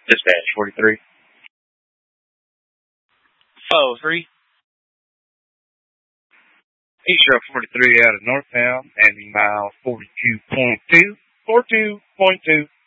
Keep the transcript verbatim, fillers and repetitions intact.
Dispatch forty-three. Oh, three. East Road forty-three out of Northtown, and mile forty-two point two, forty-two point two.